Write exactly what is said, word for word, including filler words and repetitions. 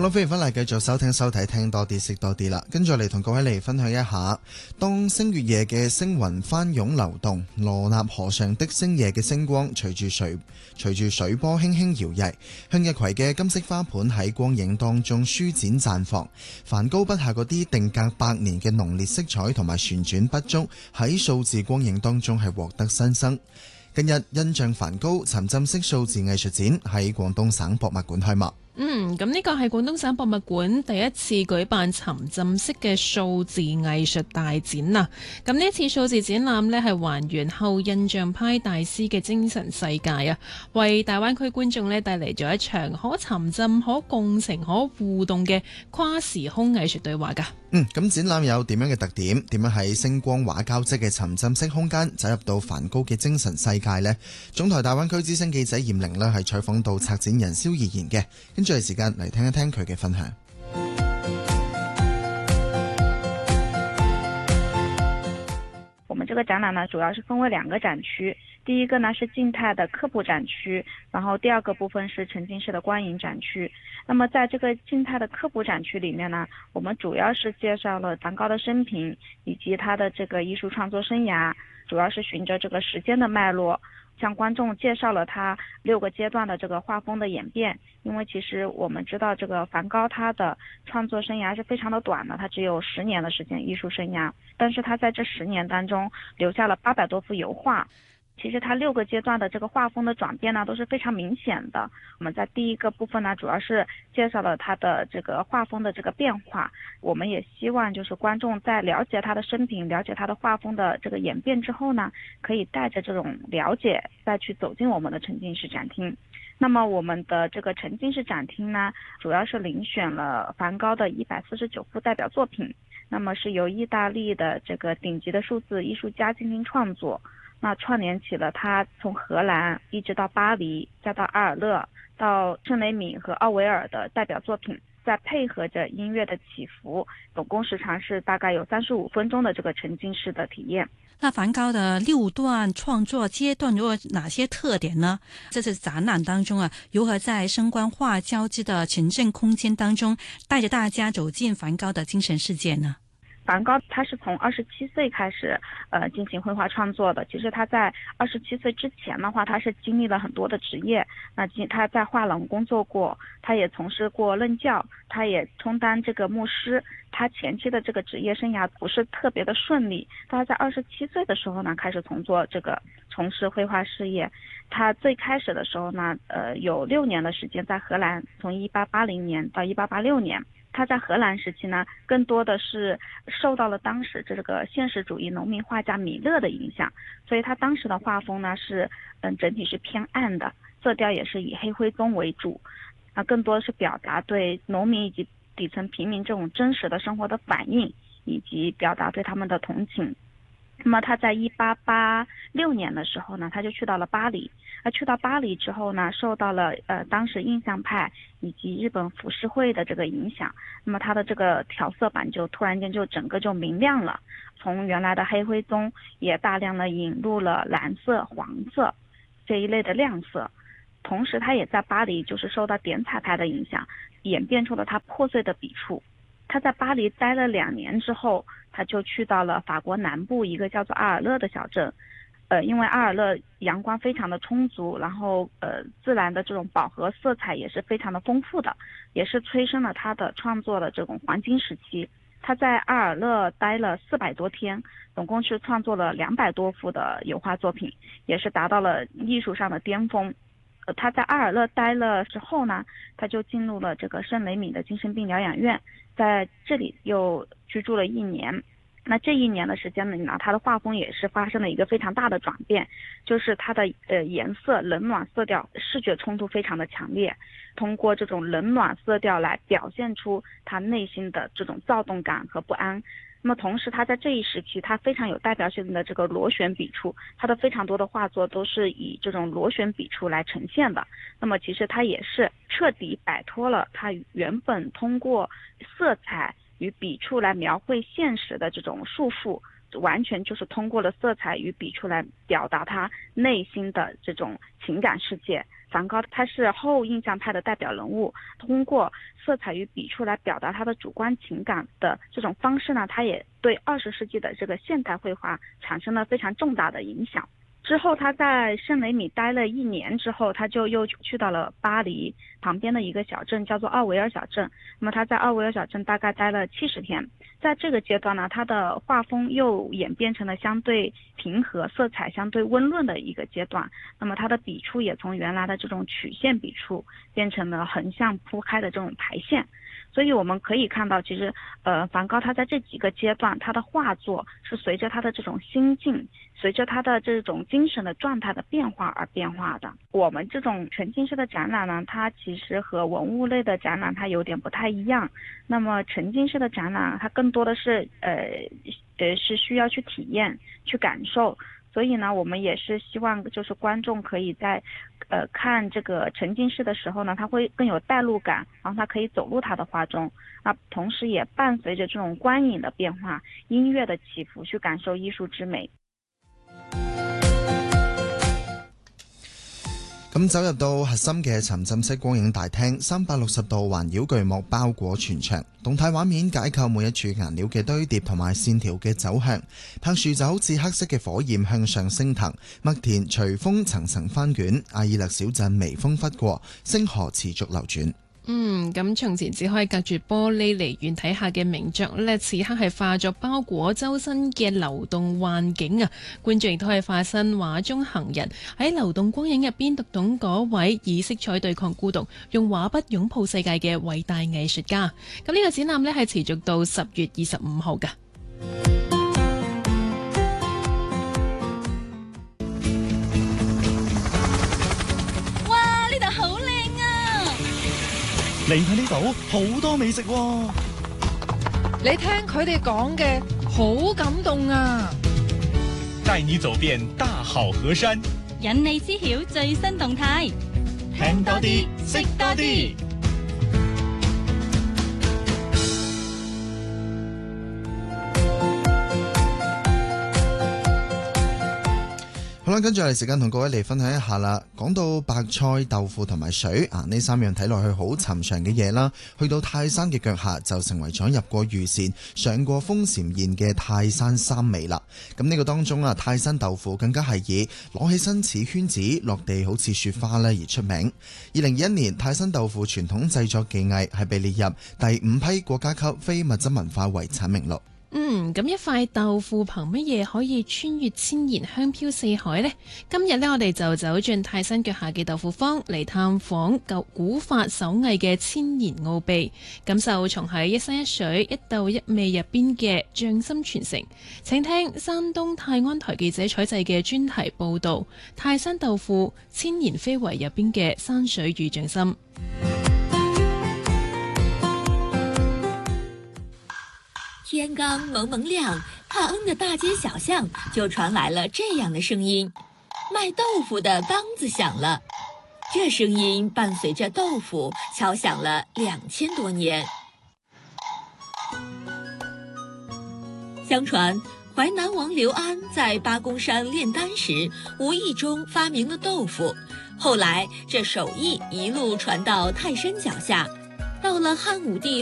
好啦，歡迎翻嚟繼續收聽收睇聽多啲識多啲啦，跟住嚟同各位嚟分享一下，當星月夜嘅星雲翻湧流動，羅納河上的星夜嘅星光隨住水隨住水波輕輕搖曳，向日葵嘅金色花盤喺光影當中舒展綻放，梵高筆下嗰啲定格百年嘅濃烈色彩同埋旋轉不足喺數字光影當中係獲得新生。近日印象梵高沉浸式數字藝術展喺廣東省博物館開幕。 嗯，咁呢個係廣東省博物館第一次舉辦沉浸式嘅數字藝術大展啊！咁呢一次數字展覽呢，係還原後印象派大師嘅精神世界啊，為大灣區觀眾呢帶嚟咗一場可沉浸、可共情、可互動嘅跨時空藝術對話㗎。 嗯，咁展覽有點樣嘅特點？點樣喺星光畫交織嘅沉浸式空間走入到梵高嘅精神世界呢？總台大灣區資深記者嚴玲呢係採訪到策展人蕭怡賢嘅，跟住係時間嚟聽一聽佢嘅分享。 我們這個展覽呢，主要是分為兩個展區。第一個呢是靜態的科普展區，然後第二個部分是沉浸式的觀影展區。那麼在這個靜態的科普展區裏面呢，我們主要是介紹了梵高的生平以及他的這個藝術創作生涯，主要是循着這個時間的脈絡，向觀眾介紹了他六個階段的這個畫風的演變。因為其實我們知道這個梵高他的創作生涯是非常的短的，他只有十年的時間藝術生涯，但是他在這十年當中留下了八百多幅油畫。其實它六個階段的這個畫風的轉變呢都是非常明顯的。我們在第一個部分呢主要是介紹了它的這個畫風的這個變化，我們也希望就是觀眾在了解他的生平、了解他的畫風的這個演變之後呢，可以帶着這種了解再去走進我們的沉浸式展廳。那麼我們的這個沉浸式展廳呢，主要是遴選了梵高的一百四十九幅代表作品，那麼是由意大利的這個頂級的數字藝術家進行創作。那串聯起了他從荷蘭一直到巴黎，再到阿爾勒，到聖雷米和奧維爾的代表作品，再配合着音樂的起伏，總共時長是大概有三十五分鐘的這個沉浸式的體驗。 那梵高的六段創作階段有哪些特點呢？這次展覽當中啊，如何在聲光畫交織的沉浸空間當中，帶着大家走進梵高的精神世界呢？ 梵高他是從二十七歲開始呃進行繪畫創作的。其實他在二十七歲之前的話，他是經歷了很多的職業。那他在畫廊工作過，他也從事過任教，他也充當這個牧師。他前期的這個職業生涯不是特別的順利，他在二十七歲的時候呢開始從做這個從事繪畫事業。他最開始的時候呢呃有六年的時間在荷蘭，從一八八零年到一八八六年。他在荷蘭時期呢，更多的是受到了當時這個現實主義農民畫家米勒的影響，所以他當時的畫風呢是，嗯，整體是偏暗的，色調也是以黑灰棕為主，啊，更多是表達對農民以及底層平民這種真實的生活的反應，以及表達對他們的同情。那麼他在一八八六年的時候呢，他就去到了巴黎。而去到巴黎之後呢，受到了呃當時印象派以及日本浮世繪的這個影響。那麼他的這個調色板就突然間就整個就明亮了，從原來的黑灰棕也大量的引入了藍色、黃色這一類的亮色。同時，他也在巴黎就是受到點彩派的影響，演變出了他破碎的筆觸。他在巴黎待了兩年之後，他就去到了法國南部一個叫做阿爾勒的小鎮。呃，因為阿爾勒陽光非常的充足，然後呃自然的這種飽和色彩也是非常的豐富的，也是催生了他的創作的這種黃金時期。他在阿爾勒待了四百多天，總共是創作了兩百多幅的油畫作品，也是達到了藝術上的巔峰。呃，他在阿爾勒待了之後呢，他就進入了這個聖雷米的精神病療養院，在這裡又居住了一年。那這一年的時間呢，他的畫風也是發生了一個非常大的轉變，就是他的呃顏色冷暖色調視覺衝突非常的強烈，通過這種冷暖色調來表現出他內心的這種躁動感和不安。那麼同時，他在這一時期，他非常有代表性的這個螺旋筆觸，他的非常多的畫作都是以這種螺旋筆觸來呈現的。那麼其實他也是徹底擺脫了他原本通過色彩與筆觸來描繪現實的這種束縛，完全就是通過了色彩與筆觸來表達他內心的這種情感世界。 梵高他是后印象派的代表人物，通过色彩与笔触来表达他的主观情感的这种方式呢，他也对二十世纪的这个现代绘画产生了非常重大的影响。之后他在圣雷米待了一年之后，他就又去到了巴黎旁边的一个小镇，叫做奥维尔小镇。那么他在奥维尔小镇大概待了七十天。在这个阶段呢，他的画风又演变成了相对平和、色彩相对温润的一个阶段。那么他的笔触也从原来的这种曲线笔触变成了横向铺开的这种排线。所以我们可以看到，其实呃，梵高他在这几个阶段，他的画作是随着他的这种心境，随着他的这种精神的状态的变化而变化的。我们这种沉浸式的展览呢，它其实和文物类的展览它有点不太一样。那么沉浸式的展览，它更多的是呃呃是需要去体验、去感受。所以呢，我们也是希望就是观众可以在呃看这个沉浸式的时候呢，他会更有代入感，然后他可以走入他的画中，那同时也伴随着这种观影的变化、音乐的起伏，去感受艺術之美。 咁走入到核心嘅沉浸式光影大廳，三百六十度環繞巨幕包裹全場，動態畫面解構每一處顏料嘅堆疊同埋線條嘅走向，柏樹就好似黑色嘅火焰向上升騰，麥田隨風層層翻捲，阿爾勒小鎮微風拂過，星河持續流轉。 嗯，咁從前只可以隔住玻璃離遠睇下嘅名作呢，此刻係化作包裹周身嘅流動幻境啊！觀眾亦都係化身畫中行人，喺流動光影入邊讀懂嗰位以色彩對抗孤獨，用畫筆擁抱世界嘅偉大藝術家。咁呢個展覽呢係持續到十月二十五號㗎。 嚟睇呢度好多美食喎， 你聽佢哋講嘅好感動啊！ 帶你走遍大好河山， 引你知曉最新動態， 聽多啲，識多啲。 好啦，跟住我哋時間同各位嚟分享一下啦。講到白菜、豆腐同埋水啊，呢三樣睇落去好尋常嘅嘢啦，去到泰山嘅腳下就成為咗入過御膳、上過封禪宴嘅泰山三味啦。咁呢個當中啊，泰山豆腐更加係以攞起身似圈子，落地好似雪花呢而出名。二零二一年，泰山豆腐傳統製作技藝係被列入第五批國家級非物質文化遺產名錄。 嗯，咁一塊豆腐憑乜嘢可以穿越千年香飄四海呢？今日呢，我哋就走進泰山腳下嘅豆腐坊嚟探訪舊古法手藝嘅千年奧秘，感受從喺一山一水一豆一味入邊嘅匠心傳承。請聽山東泰安台記者採製嘅專題報導，泰山豆腐千年非遺入邊嘅山水與匠心。 天剛蒙蒙亮，帕恩的大街小巷就傳來了這樣的聲音：賣豆腐的槓子響了。這聲音伴隨着豆腐敲響了兩千多年。相傳，淮南王劉安在八公山煉丹時，無意中發明了豆腐，後來這手藝一路傳到泰山腳下，到了漢武帝